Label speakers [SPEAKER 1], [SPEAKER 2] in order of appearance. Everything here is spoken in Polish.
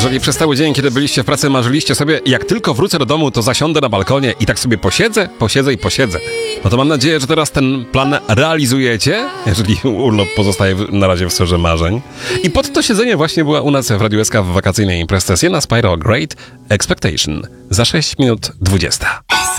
[SPEAKER 1] Jeżeli przez cały dzień, kiedy byliście w pracy, marzyliście sobie, jak tylko wrócę do domu, to zasiądę na balkonie i tak sobie posiedzę, no to mam nadzieję, że teraz ten plan realizujecie, jeżeli urlop pozostaje na razie w sferze marzeń. I pod to siedzenie właśnie była u nas w Radiu SK w wakacyjnej imprezie Sienna Spyro Great Expectation za 6 minut 20.